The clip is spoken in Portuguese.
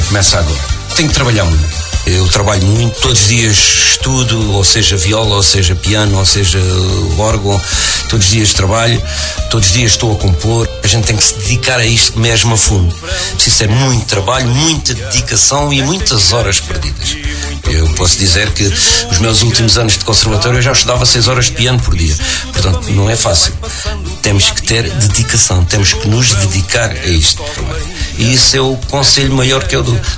começa agora. Tenho que trabalhar muito. Eu trabalho muito, todos os dias estudo, ou seja viola, ou seja piano, ou seja órgão, todos os dias trabalho, todos os dias estou a compor. A gente tem que se dedicar a isto mesmo a fundo. Preciso ter muito trabalho, muita dedicação e muitas horas perdidas. Eu posso dizer que os meus últimos anos de conservatório eu já estudava 6 horas de piano por dia. Portanto, não é fácil. Temos que ter dedicação, temos que nos dedicar a isto. E isso é o conselho maior que eu dou.